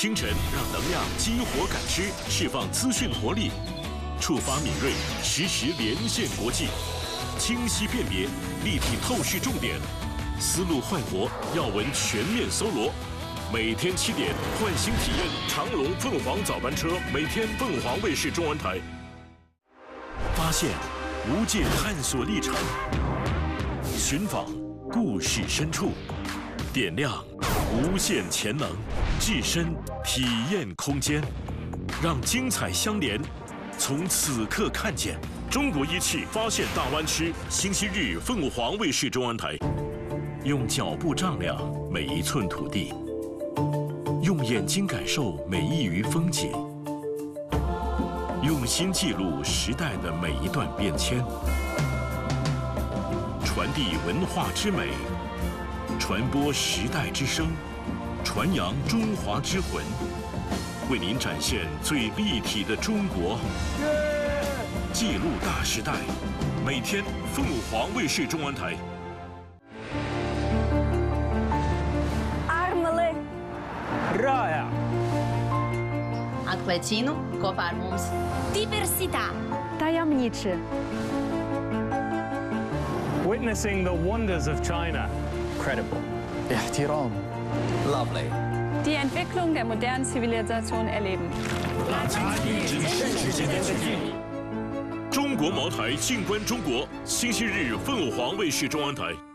清晨让能量激活感知，释放资讯活力，触发敏锐，实时连线国际，清晰辨别，立体透视重点，思路焕活，要闻全面搜罗。每天7点，唤醒体验长龙凤凰早班车，每天凤凰卫视中文台。发现无界探索历程，寻访故事深处，点亮无限潜能，置身体验空间，让精彩相连，从此刻看见。中国一汽发现大湾区，星期日凤凰卫视中文台，用脚步丈量每一寸土地，用眼睛感受每一隅风景，用心记录时代的每一段变迁，传递文化之美，传播时代之声，传扬中华之魂，为您展现最立体的中国，记录大时代。每天凤凰卫视中文台。 Armele. Rāja. Atklācīnu kopā ar mums. Diversità. Tajemniczy. Witnessing the wonders of China. Incredible. احترام. Lovely. Die Entwicklung der modernen Zivilisation erleben. 中国茅台静观中国，星期日凤凰卫视中文台。